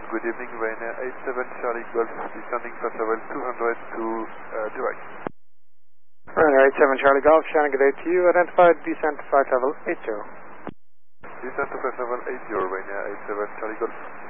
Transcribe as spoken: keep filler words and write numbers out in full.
good evening, Ryanair eight seven Charlie Golf, descending flight level two hundred to uh, direct. Ryanair eight seven Charlie Golf, Shannon, good day to you. Identified descent to flight level eight zero. Descent to flight level eight zero, Ryanair eight seven Charlie Golf.